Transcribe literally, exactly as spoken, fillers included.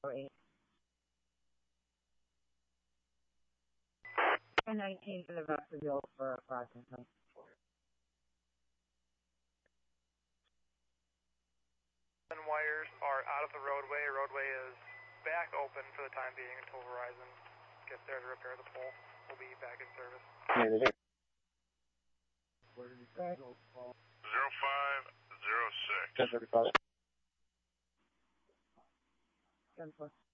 eight. And nineteen for the vestibule for approximately. Wires are out of the roadway. Roadway is back open for the time being until Verizon gets there to repair the pole. We'll be back in service. Where did you say? zero five zero six. ten thirty-five. ten four.